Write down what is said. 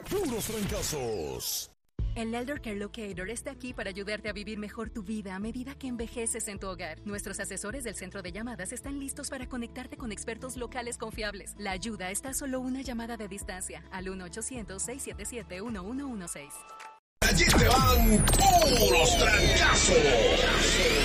Puros Trancazos. El Elder Care Locator está aquí para ayudarte a vivir mejor tu vida a medida que envejeces en tu hogar. Nuestros asesores del centro de llamadas están listos para conectarte con expertos locales confiables. La ayuda está a solo una llamada de distancia al 1-800-677-1116. Allí te van puros trancazos.